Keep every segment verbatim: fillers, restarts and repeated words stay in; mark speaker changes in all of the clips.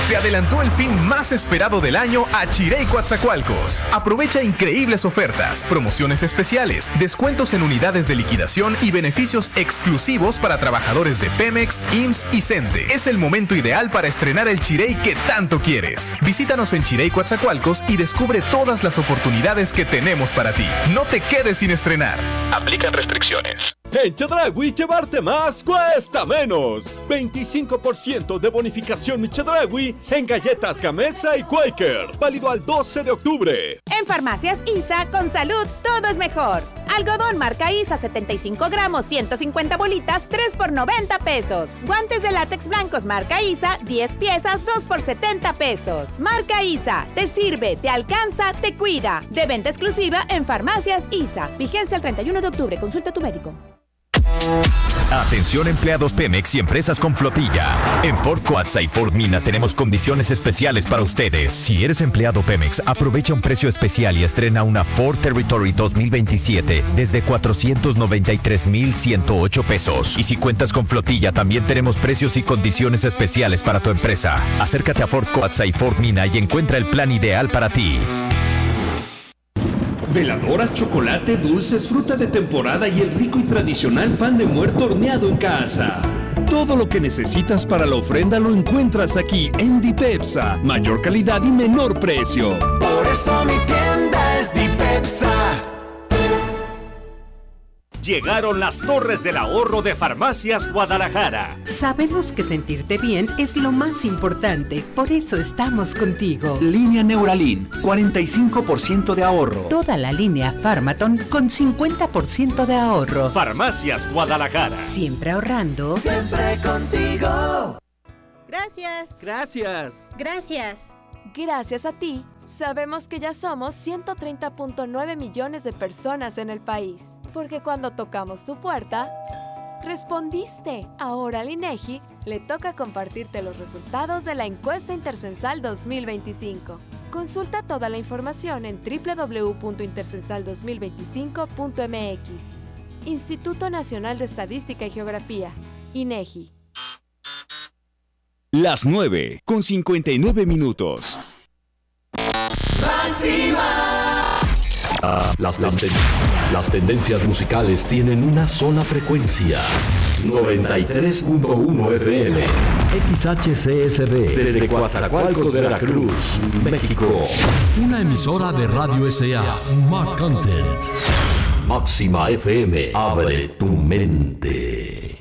Speaker 1: Se adelantó el fin más esperado del año a Chirey Coatzacoalcos. Aprovecha increíbles ofertas, promociones especiales, descuentos en unidades de liquidación y beneficios exclusivos para trabajadores de Pemex, I M S S y CENTE. Es el momento ideal para estrenar el Chirey que tanto quieres. Visítanos en Chirey Coatzacoalcos y descubre todas las oportunidades que tenemos para ti. No te quedes sin estrenar. Aplican restricciones.
Speaker 2: En Chedraui llevarte más cuesta menos. veinticinco por ciento de bonificación mi Chedraui en galletas Gamesa y Quaker. Válido al doce de octubre.
Speaker 3: En Farmacias ISA, con salud todo es mejor. Algodón marca ISA setenta y cinco gramos, ciento cincuenta bolitas, tres por noventa pesos. Guantes de látex blancos marca ISA, diez piezas, dos por setenta pesos. Marca ISA, te sirve, te alcanza, te cuida. De venta exclusiva en Farmacias ISA. Vigencia el treinta y uno de octubre. Consulta a tu médico.
Speaker 4: Atención empleados Pemex y empresas con flotilla. En Ford Coatza y Ford Mina tenemos condiciones especiales para ustedes. Si eres empleado Pemex, aprovecha un precio especial y estrena una Ford Territory dos mil veintisiete desde cuatrocientos noventa y tres mil ciento ocho pesos. Y si cuentas con flotilla, también tenemos precios y condiciones especiales para tu empresa. Acércate a Ford Coatza y Ford Mina y encuentra el plan ideal para ti.
Speaker 5: Veladoras, chocolate, dulces, fruta de temporada y el rico y tradicional pan de muerto horneado en casa. Todo lo que necesitas para la ofrenda lo encuentras aquí en Dipepsa. Mayor calidad y menor precio.
Speaker 6: Por eso mi tienda es Dipepsa.
Speaker 7: Llegaron las Torres del Ahorro de Farmacias Guadalajara.
Speaker 8: Sabemos que sentirte bien es lo más importante, por eso estamos contigo.
Speaker 9: Línea Neuralin, cuarenta y cinco por ciento de ahorro.
Speaker 8: Toda la línea Pharmaton con cincuenta por ciento de ahorro.
Speaker 7: Farmacias Guadalajara.
Speaker 8: Siempre ahorrando.
Speaker 6: Siempre contigo.
Speaker 10: Gracias.
Speaker 11: Gracias.
Speaker 10: Gracias.
Speaker 12: Gracias a ti, sabemos que ya somos ciento treinta punto nueve millones de personas en el país. Porque cuando tocamos tu puerta, respondiste. Ahora al INEGI le toca compartirte los resultados de la encuesta intercensal dos mil veinticinco. Consulta toda la información en doble u doble u doble u punto intercensal dos mil veinticinco punto m x. Instituto Nacional de Estadística y Geografía, INEGI.
Speaker 13: Las nueve con cincuenta y nueve minutos.
Speaker 6: ¡Máxima!
Speaker 14: Ah, las, tenden las tendencias musicales tienen una sola frecuencia. noventa y tres punto uno F M. X H C S B. Desde Coatzacoalcos, Veracruz, México.
Speaker 15: Una emisora de Radio S A. Smart Content.
Speaker 14: Máxima F M. Abre tu mente.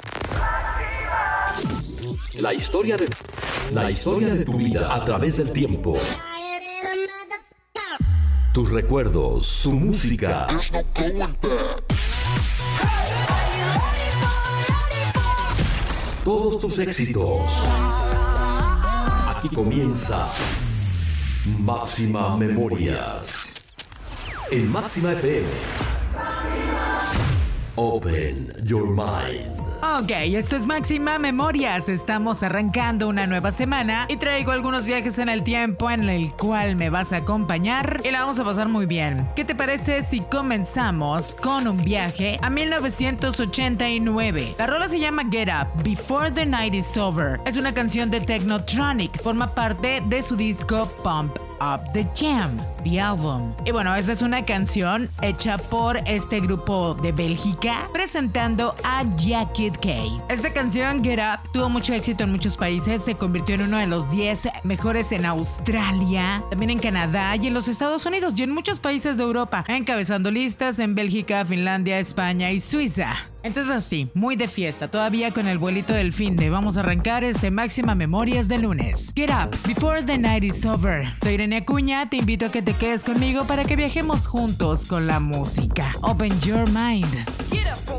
Speaker 14: La historia de la historia de tu vida a través del tiempo. Tus recuerdos, tu música. Todos tus éxitos. Aquí comienza Máxima Memorias. En Máxima F M. Open your mind.
Speaker 16: Ok, esto es Máxima Memorias. Estamos arrancando una nueva semana y traigo algunos viajes en el tiempo en el cual me vas a acompañar y la vamos a pasar muy bien. ¿Qué te parece si comenzamos con un viaje a mil novecientos ochenta y nueve? La rola se llama Get Up, Before the Night is Over. Es una canción de Technotronic. Forma parte de su disco Pump Up the Jam, The Album. Y bueno, esta es una canción hecha por este grupo de Bélgica presentando a Jacket K. Esta canción, Get Up, tuvo mucho éxito en muchos países. Se convirtió en uno de los diez mejores en Australia, también en Canadá y en los Estados Unidos y en muchos países de Europa, encabezando listas en Bélgica, Finlandia, España y Suiza. Entonces así, muy de fiesta, todavía con el vuelito del finde. Vamos a arrancar este Máxima Memorias de lunes. Get Up, Before the Night is Over. Soy Irene Acuña, te invito a que te quedes conmigo para que viajemos juntos con la música. Open your mind.